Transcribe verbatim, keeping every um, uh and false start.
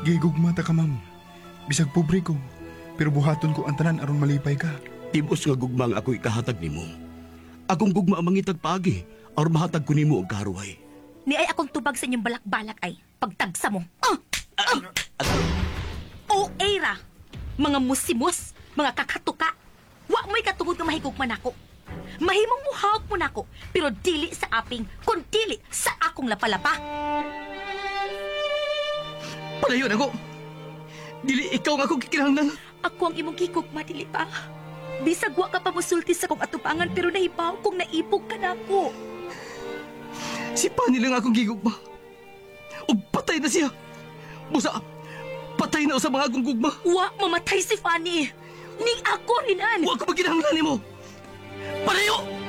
Gigugmata ka, ma'am. Bisag pobre ko, pero buhaton ko ang tanan aron malipay ka. Tibos nga gugma nga ako'y kahatag nimo. Akong gugma ang mangitag paagi, aron mahatag ko nimo og karuhay. Ni ay akong tubag sa inyong balak-balak ay pagtagsa mo. Ah! O era, mga musimos, mga kakatuka. Wa mo'y katungod nga mahigugman ako. Mahimong muhawak mo nako, pero dili sa aping, kun dili sa akong lapalapa. Palayon ako! Dili ikaw nga akong kikinahanglan. Ako ang imong gigugma, dili pa. Bisag wa ka pa musulti sa kong atubangan, pero nahibaw kong naipog ka nako. Si Pani lang akong gigugma. O patay na siya. Busa, patay na sa mga akong gugma. Wa mamatay si Fanny. Ning ako rinan. Huwag ko maginahanglan mo. Palayo!